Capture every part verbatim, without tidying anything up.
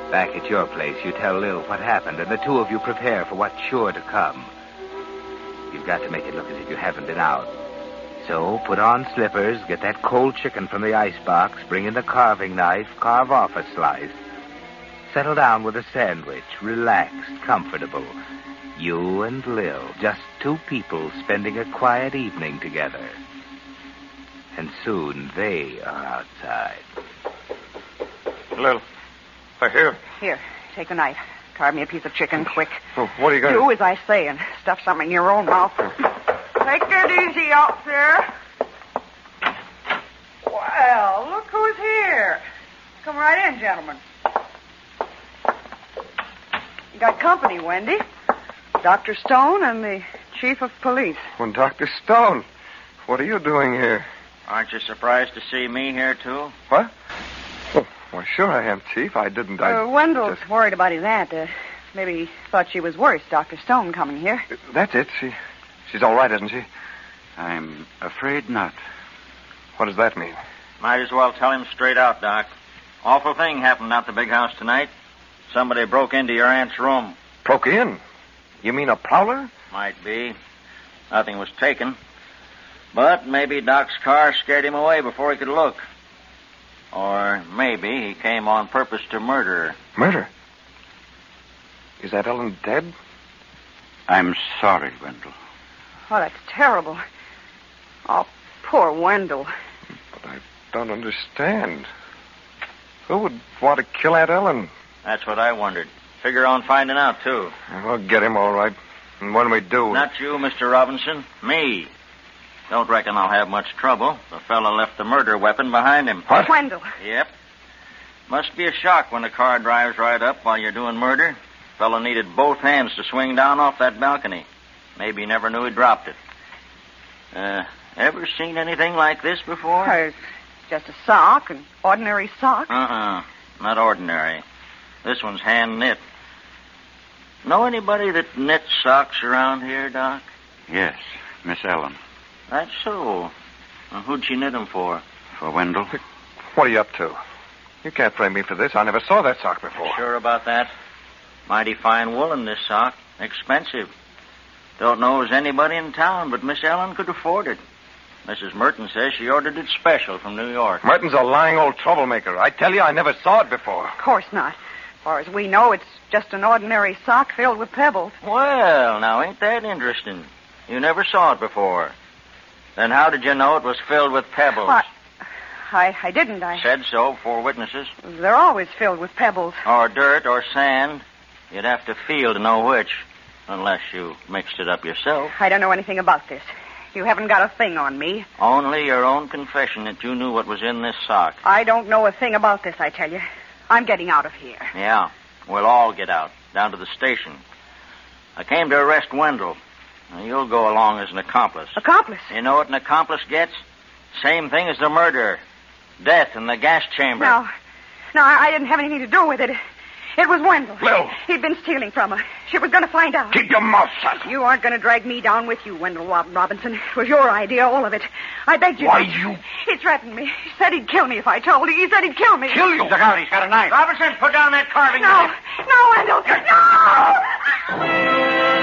Back at your place, you tell Lil what happened, and the two of you prepare for what's sure to come. You've got to make it look as if you haven't been out. So, put on slippers, get that cold chicken from the icebox, bring in the carving knife, carve off a slice. Settle down with a sandwich, relaxed, comfortable. You and Lil, just two people spending a quiet evening together. And soon they are outside. Lil, I hear. Here, take a knife. Carve me a piece of chicken, quick. Oh, what are you going to do? Do as I say and stuff something in your own mouth. Take it easy out there. Well, look who's here. Come right in, gentlemen. You got company, Wendy. Doctor Stone and the chief of police. Well, Doctor Stone, what are you doing here? Aren't you surprised to see me here, too? What? Oh, well, sure I am, Chief. I didn't... I uh, Wendell's just... worried about his aunt. Uh, maybe he thought she was worse, Doctor Stone coming here. That's it. She, she's all right, isn't she? I'm afraid not. What does that mean? Might as well tell him straight out, Doc. Awful thing happened out the big house tonight. Somebody broke into your aunt's room. Broke in? You mean a prowler? Might be. Nothing was taken. But maybe Doc's car scared him away before he could look. Or maybe he came on purpose to murder her. Murder? Is that Ellen dead? I'm sorry, Wendell. Oh, that's terrible. Oh, poor Wendell. But I don't understand. Who would want to kill Aunt Ellen? That's what I wondered. Figure on finding out, too. We'll get him all right. And when we do... Not you, Mister Robinson. Me. Don't reckon I'll have much trouble. The fellow left the murder weapon behind him. What? Wendell. Yep. Must be a shock when the car drives right up while you're doing murder. Fellow needed both hands to swing down off that balcony. Maybe he never knew he dropped it. Uh, ever seen anything like this before? Uh, it's just a sock, an ordinary sock. Uh-uh. Not ordinary. This one's hand-knit. Know anybody that knits socks around here, Doc? Yes, Miss Ellen. That's so. Well, who'd she knit them for? For Wendell. What are you up to? You can't blame me for this. I never saw that sock before. Sure about that? Mighty fine woolen, this sock. Expensive. Don't know there's anybody in town, but Miss Ellen could afford it. Missus Merton says she ordered it special from New York. Merton's a lying old troublemaker. I tell you, I never saw it before. Of course not. As far as we know, it's just an ordinary sock filled with pebbles. Well, now, ain't that interesting? You never saw it before. Then how did you know it was filled with pebbles? What? I, I didn't. I said so before witnesses. They're always filled with pebbles. Or dirt or sand. You'd have to feel to know which, unless you mixed it up yourself. I don't know anything about this. You haven't got a thing on me. Only your own confession that you knew what was in this sock. I don't know a thing about this, I tell you. I'm getting out of here. Yeah, we'll all get out, down to the station. I came to arrest Wendell. Now, you'll go along as an accomplice. Accomplice? You know what an accomplice gets? Same thing as the murderer. Death in the gas chamber. No. No, I didn't have anything to do with it. It was Wendell. Lil. He'd been stealing from her. She was going to find out. Keep your mouth shut. You aren't going to drag me down with you, Wendell Rob- Robinson. It was your idea, all of it. I begged you Why, to... you... He threatened me. He said he'd kill me if I told. He said he'd kill me. Kill you? Look out, he's got a knife. Robinson, put down that carving No. knife. No, Wendell. No!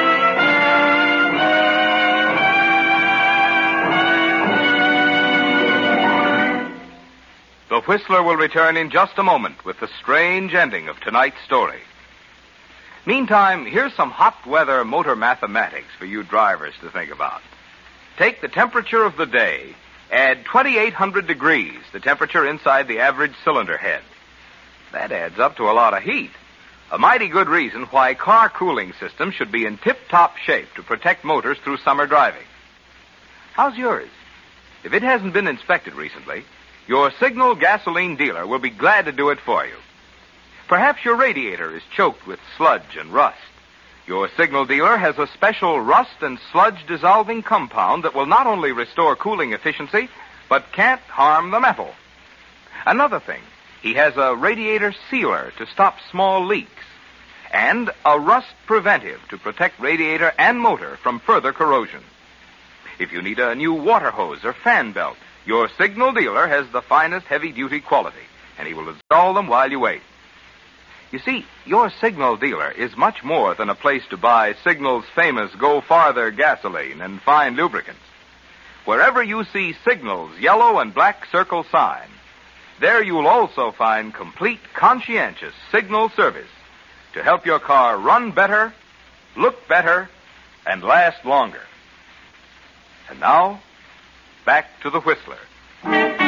The Whistler will return in just a moment with the strange ending of tonight's story. Meantime, here's some hot weather motor mathematics for you drivers to think about. Take the temperature of the day, add twenty-eight hundred degrees, the temperature inside the average cylinder head. That adds up to a lot of heat. A mighty good reason why car cooling systems should be in tip-top shape to protect motors through summer driving. How's yours? If it hasn't been inspected recently, your Signal gasoline dealer will be glad to do it for you. Perhaps your radiator is choked with sludge and rust. Your Signal dealer has a special rust and sludge dissolving compound that will not only restore cooling efficiency, but can't harm the metal. Another thing, he has a radiator sealer to stop small leaks, and a rust preventive to protect radiator and motor from further corrosion. If you need a new water hose or fan belt, your Signal dealer has the finest heavy-duty quality, and he will install them while you wait. You see, your Signal dealer is much more than a place to buy Signal's famous Go Farther gasoline and fine lubricants. Wherever you see Signal's yellow and black circle sign, there you'll also find complete, conscientious Signal service to help your car run better, look better, and last longer. And now, back to the Whistler.